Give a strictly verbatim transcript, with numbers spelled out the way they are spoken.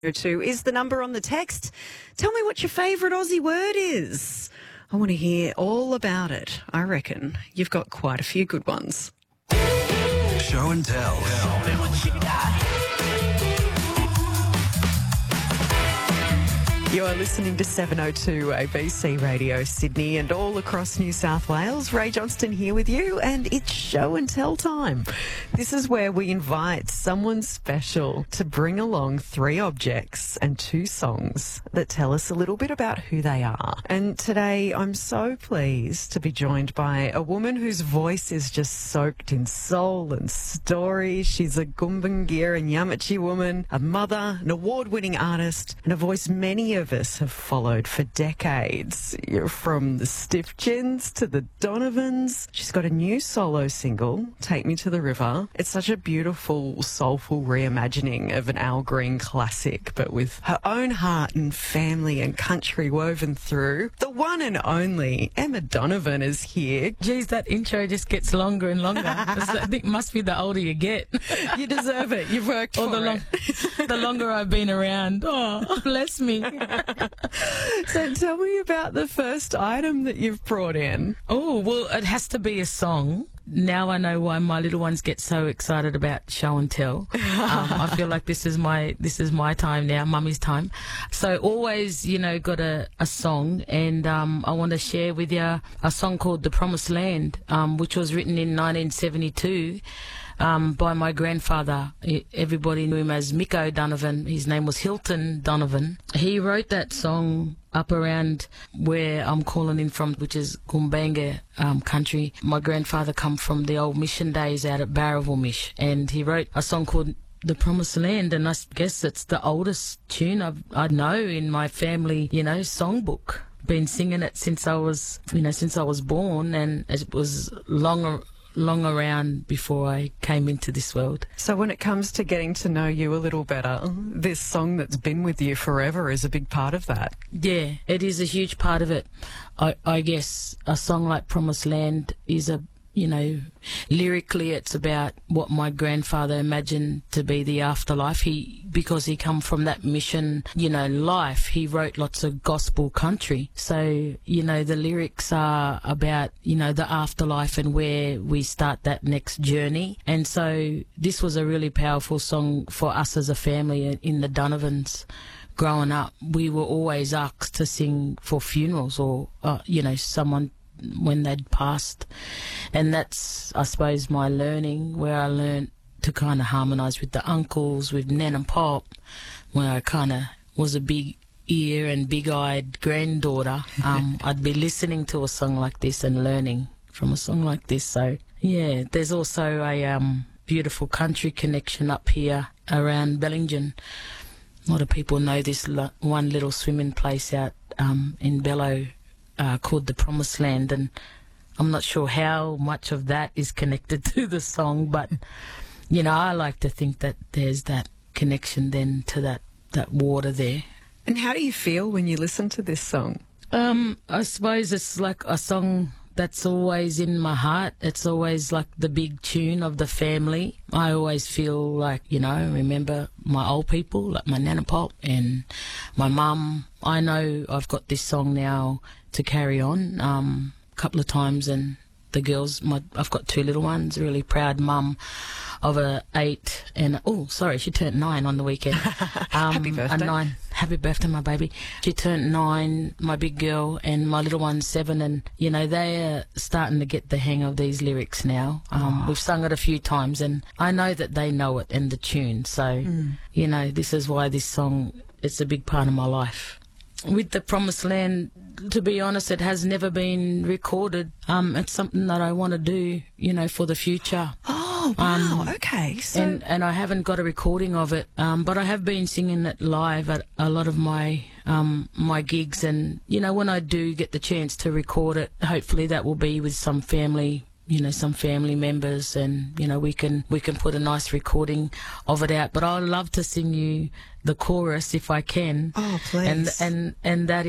Two is the number on the text. Tell me what your favourite Aussie word is. I want to hear all about it. I reckon you've got quite a few good ones. Show and tell. You're listening to seven oh two A B C Radio Sydney and all across New South Wales. Ray Johnston here with you, and it's show and tell time. This is where we invite someone special to bring along three objects and two songs that tell us a little bit about who they are. And today I'm so pleased to be joined by a woman whose voice is just soaked in soul and story. She's a Gumbangir and Yamachi woman, a mother, an award-winning artist, and a voice many of of us have followed for decades. You're from the Stiff Chins to the Donovans. She's got a new solo single, Take Me to the River. It's such a beautiful, soulful reimagining of an Al Green classic, but with her own heart and family and country woven through. The one and only Emma Donovan is here. Geez, that intro just gets longer and longer. I think it must be the older you get. You deserve it. You've worked or for the long, it. The longer I've been around. Oh, bless me. So tell me about the first item that you've brought in. Oh, well, it has to be a song. Now I know why my little ones get so excited about show and tell. Um, I feel like this is my this is my time now, mummy's time. So always, you know, got a, a song, and um, I want to share with you a song called The Promised Land, um, which was written in nineteen seventy-two. Um, by my grandfather. Everybody knew him as Miko Donovan. His name was Hilton Donovan. He wrote that song up around where I'm calling in from, which is Gumbanga um, country. My grandfather come from the old mission days out at Barraville Mish, and he wrote a song called The Promised Land, and I guess it's the oldest tune I've, I know in my family, you know, songbook. Been singing it since I was, you know, since I was born, and it was long long around before I came into this world. So when it comes to getting to know you a little better, this song that's been with you forever is a big part of that. Yeah, it is a huge part of it. I, I guess a song like Promised Land is a, you know, lyrically it's about what my grandfather imagined to be the afterlife. He, because he come from that mission, you know, life, he wrote lots of gospel country. So, you know, the lyrics are about, you know, the afterlife and where we start that next journey. And so this was a really powerful song for us as a family in the Donovans. Growing up, we were always asked to sing for funerals or, uh, you know, someone when they'd passed. And that's, I suppose, my learning, where I learned to kind of harmonise with the uncles, with Nan and Pop, where I kind of was a big ear and big-eyed granddaughter. Um, I'd be listening to a song like this and learning from a song like this. So, yeah, there's also a um, beautiful country connection up here around Bellingen. A lot of people know this lo- one little swimming place out um, in Bellow, Uh, called The Promised Land, and I'm not sure how much of that is connected to the song, but you know, I like to think that there's that connection then to that, that water there. And how do you feel when you listen to this song? Um, I suppose it's like a song that's always in my heart. It's always like the big tune of the family. I always feel like, you know, remember my old people, like my Nana Pop and my mum. I know I've got this song now to carry on um, a couple of times, and the girls, my, I've got two little ones, a really proud mum of a eight and, oh, sorry, she turned nine on the weekend. Um, Happy birthday. A nine. Happy birthday, my baby. She turned nine, my big girl, and my little one's seven, and, you know, they're starting to get the hang of these lyrics now. Um, oh. We've sung it a few times, and I know that they know it and the tune, so, mm. you know, this is why this song, it's a big part of my life. With The Promised Land, to be honest, it has never been recorded. Um, it's something that I want to do, you know, for the future. Oh, wow, um, okay. So... And, and I haven't got a recording of it, um, but I have been singing it live at a lot of my um, my gigs. And, you know, when I do get the chance to record it, hopefully that will be with some family, you know, some family members, and, you know, we can we can put a nice recording of it out. But I'd love to sing you the chorus if I can. Oh, please. And, and, and that